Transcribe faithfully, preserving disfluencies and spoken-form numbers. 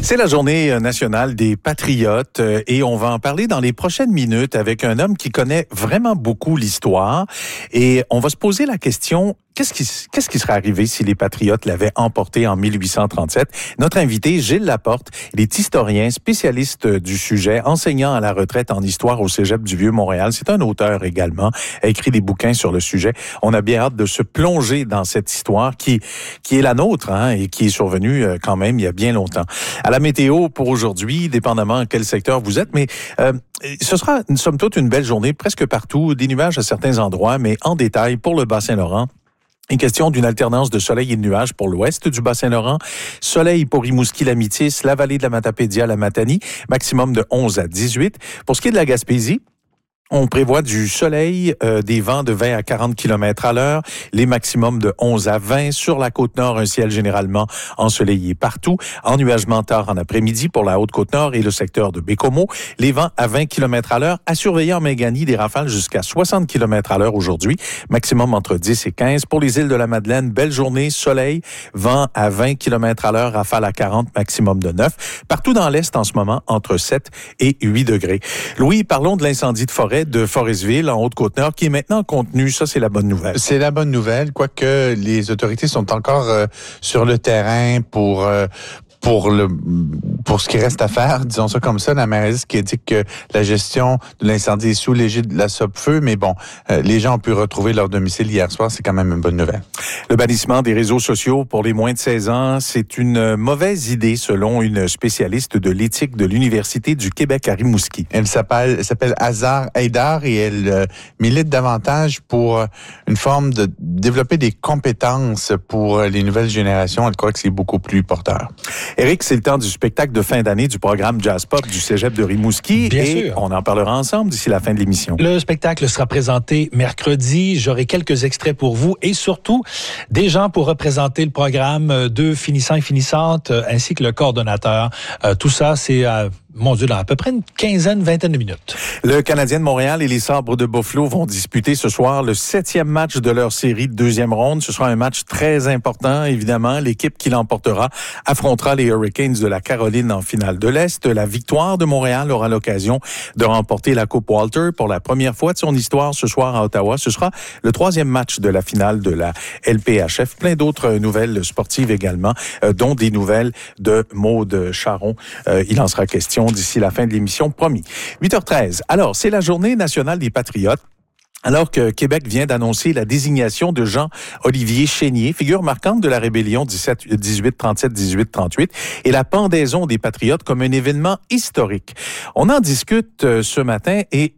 C'est la journée nationale des patriotes et on va en parler dans les prochaines minutes avec un homme qui connaît vraiment beaucoup l'histoire et on va se poser la question, qu'est-ce qui, qu'est-ce qui serait arrivé si les patriotes l'avaient emporté en mille huit cent trente-sept? Notre invité, Gilles Laporte, il est historien, spécialiste du sujet, enseignant à la retraite en histoire au Cégep du Vieux-Montréal. C'est un auteur également, a écrit des bouquins sur le sujet. On a bien hâte de se plonger dans cette histoire qui, qui est la nôtre hein, et qui est survenue quand même il y a bien longtemps. À la météo pour aujourd'hui, dépendamment quel secteur vous êtes, mais euh, ce sera, somme toute, une belle journée presque partout, des nuages à certains endroits, mais en détail pour le Bas-Saint-Laurent. Une question d'une alternance de soleil et de nuages pour l'ouest du Bas-Saint-Laurent. Soleil pour Rimouski-la-Métis, la vallée de la Matapédia, la Matanie, maximum de onze à dix-huit. Pour ce qui est de la Gaspésie, on prévoit du soleil, euh, des vents de vingt à quarante kilomètres à l'heure, les maximums de onze à vingt. Sur la Côte-Nord, un ciel généralement ensoleillé partout. Ennuagement tard en après-midi pour la Haute-Côte-Nord et le secteur de Bécomo. Les vents à vingt kilomètres à l'heure. À surveiller en Méganie, des rafales jusqu'à soixante kilomètres à l'heure aujourd'hui. Maximum entre dix et quinze. Pour les îles de la Madeleine, belle journée, soleil, vent à vingt kilomètres à l'heure, rafale à quarante, maximum de neuf. Partout dans l'Est en ce moment, entre sept et huit degrés. Louis, parlons de l'incendie de forêt de Forestville, en Haute-Côte-Nord, qui est maintenant contenu. Ça, c'est la bonne nouvelle. C'est la bonne nouvelle, quoique les autorités sont encore euh, sur le terrain pour... Euh, Pour le pour ce qui reste à faire, disons ça comme ça, la mairesse qui a dit que la gestion de l'incendie est sous l'égide de la Sopfeu, mais bon, euh, les gens ont pu retrouver leur domicile hier soir, c'est quand même une bonne nouvelle. Le bannissement des réseaux sociaux pour les moins de seize ans, c'est une mauvaise idée selon une spécialiste de l'éthique de l'Université du Québec à Rimouski. Elle s'appelle, elle s'appelle Azar Haïdar et elle euh, milite davantage pour une forme de développer des compétences pour les nouvelles générations. Elle croit que c'est beaucoup plus porteur. Éric, c'est le temps du spectacle de fin d'année du programme Jazz Pop du Cégep de Rimouski. Bien et sûr. On en parlera ensemble d'ici la fin de l'émission. Le spectacle sera présenté mercredi. J'aurai quelques extraits pour vous et surtout des gens pour représenter le programme, deux finissants et finissantes, ainsi que le coordonnateur. Euh, tout ça, c'est... Euh, Mon Dieu, dans à peu près une quinzaine, vingtaine de minutes. Le Canadien de Montréal et les Sabres de Buffalo vont disputer ce soir le septième match de leur série de deuxième ronde. Ce sera un match très important, évidemment. L'équipe qui l'emportera affrontera les Hurricanes de la Caroline en finale de l'Est. La victoire de Montréal aura l'occasion de remporter la Coupe Walter pour la première fois de son histoire ce soir à Ottawa. Ce sera le troisième match de la finale de la L P H F. Plein d'autres nouvelles sportives également, euh, dont des nouvelles de Maude Charron. Euh, il en sera question d'ici la fin de l'émission, promis. huit heures treize. Alors, c'est la Journée nationale des patriotes. Alors que Québec vient d'annoncer la désignation de Jean-Olivier Chénier, figure marquante de la rébellion dix-huit trente-sept dix-huit trente-huit, et la pendaison des patriotes comme un événement historique. On en discute ce matin et